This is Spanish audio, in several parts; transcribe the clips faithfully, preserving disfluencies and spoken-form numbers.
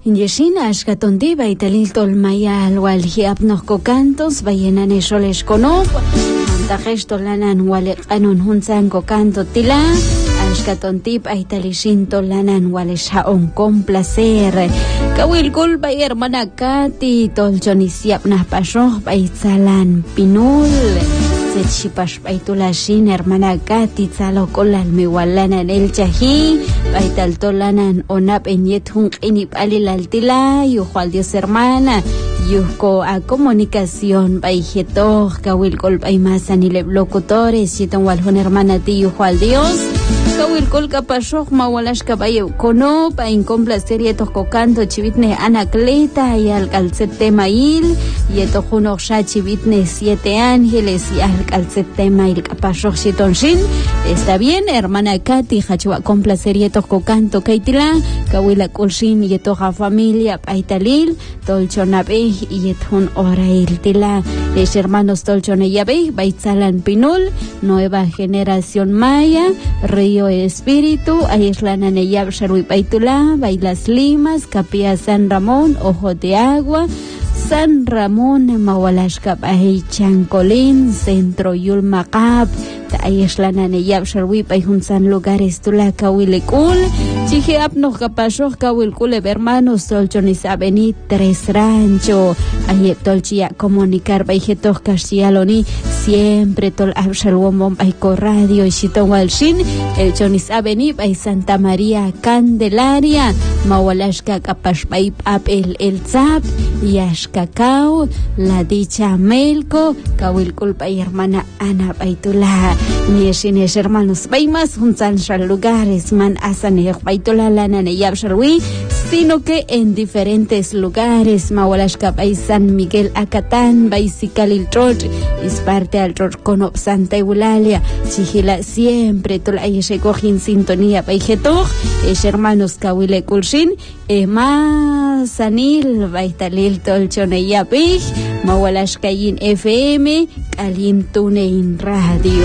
Yeshina ashkatondi baitalil tolmayal walhiap nohko cantos bayenan esholes konop mantajesh tolanan wale anun hunzan ko canto tila ashkatontip aitalishin tolanan walesha on con placer kawil kul bay hermana Kati tolchonisiap nah pashoh baitsalan pinul Chipash baitulashin hermana Kati tsalo kolal mi walanan el chahi baital tolanan onap enyet hung inip alilaltila yuhwal Dios hermana yuhko a comunicación baijeto kawil kol baimasan ile locutores yiton walhun hermana ti yuhwal Dios kawil kol kapashok mawalash kabayo kono pa incomplacer yeto canto chivitne anacleta y al calcete mail yeto junok sha chivitne siete ángeles y al calcete mail kapashok shiton shin está bien hermana Kati hachwa complacer yeto canto kaitila kawila kulshin yeto ha familia paitalil tolchonabe y yeton orail tila es hermanos tolchoneyabe baitzalan pinul nueva generación maya río espíritu aislanan eyab sharui paitula bailas limas capilla San Ramón ojo de agua San Ramón mawalashkap ahi chancolín centro yulmaqab aislanan eyab sharui paihunsan lugares tula kawilikul chije apno kapashok kawilkule hermanos tolchonis aveni tres rancho ayep tolchia comunicar baijetos kashialoni siempre tol abshalwom baiko radio shiton walshin el chonis aveni bay Santa María Candelaria mawalashka kapash bay apel el zap yashkakao la dicha melco kawilkul bay hermana Ana baitula nieshines hermanos bay más juntan shal lugares man asane baitula lana ne yabshalwi sino que en diferentes lugares mawalashka bay San Miguel Acatán bay Sikalil Troch es parte al Troch Conop Santa Eulalia chihila siempre tol ayeshe cojín sintonía bay jetoj es hermanos kawile kulshin ema sanil baitalil tolchoneya pij mawalashka yin F M kalim tunein radio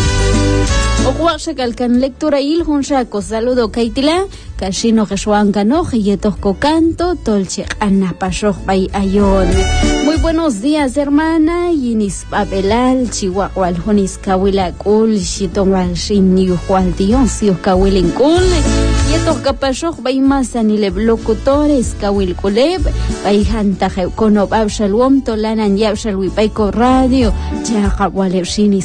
Okwakshak alkan lectura il hunshako saludo kaitila kashino keshwankano yetojko canto tolche anapashok bay ayon. Muy buenos días hermana yinis papelal chihuahua hunis kawila kul shitonwal shin yuhwal dios yuh kawilin kul yetok kapashok bay masan ile locutores kawil kuleb bay hanta konob abshalwom tolanan yabshalwi bay ko radio chaqawaleb shinis